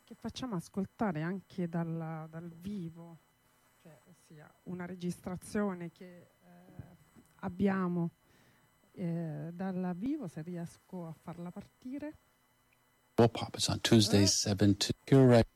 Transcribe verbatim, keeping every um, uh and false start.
che facciamo ascoltare anche dal, dal vivo, cioè, ossia una registrazione che eh, abbiamo eh, dal vivo, se riesco a farla partire. War Pop is on Tuesdays seven to Pure